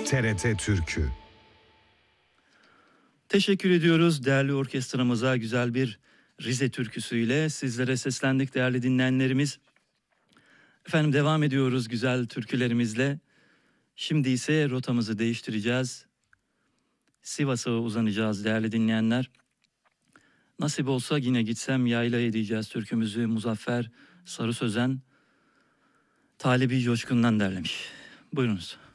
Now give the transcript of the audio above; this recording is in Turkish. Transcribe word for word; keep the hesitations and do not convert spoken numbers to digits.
T R T Türkü. Teşekkür ediyoruz değerli orkestramıza, güzel bir Rize türküsüyle sizlere seslendik değerli dinleyenlerimiz. Efendim devam ediyoruz güzel türkülerimizle. Şimdi ise rotamızı değiştireceğiz. Sivas'a uzanacağız değerli dinleyenler. Nasip olsa yine gitsem yayla edeceğiz türkümüzü. Muzaffer Sarı Sözen Talibi Coşkun'dan derlemiş. Buyurunuz.